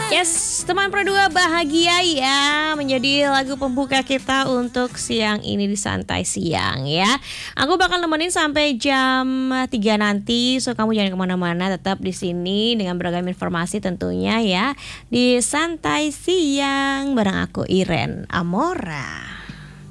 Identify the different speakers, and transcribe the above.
Speaker 1: Yes, teman Pro 2 bahagia ya menjadi lagu pembuka kita untuk siang ini di Santai Siang ya. Aku bakal nemenin sampai jam 3 nanti, so kamu jangan kemana-mana, tetap di sini dengan beragam informasi tentunya ya di Santai Siang bareng aku Iren Amora.